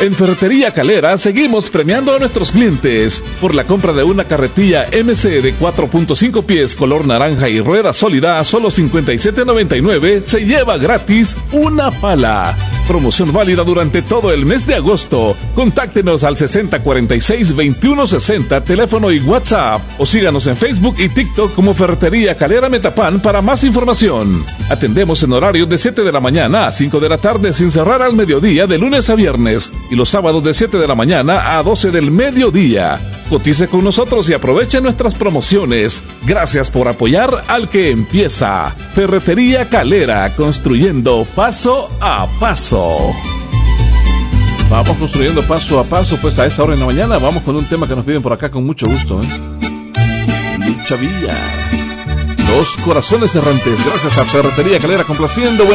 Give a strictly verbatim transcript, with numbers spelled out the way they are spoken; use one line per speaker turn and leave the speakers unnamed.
En Ferretería Calera seguimos premiando a nuestros clientes. Por la compra de una carretilla M C de cuatro punto cinco pies color naranja y rueda sólida a solo cincuenta y siete noventa y nueve, se lleva gratis una pala. Promoción válida durante todo el mes de agosto. Contáctenos al sesenta cuarenta y seis veintiuno sesenta, teléfono y WhatsApp, o síganos en Facebook y TikTok como Ferretería Calera Metapán para más información. Atendemos en horario de siete de la mañana a cinco de la tarde sin cerrar al mediodía de lunes a viernes, y los sábados de siete de la mañana a doce del mediodía. Cotice con nosotros y aproveche nuestras promociones. Gracias por apoyar al que empieza. Ferretería Calera, construyendo paso a paso. Vamos construyendo paso a paso, pues a esta hora en la mañana vamos con un tema que nos piden por acá con mucho gusto, ¿eh? Lucha Villa, Los Corazones Errantes. Gracias a Ferretería Calera, complaciendo.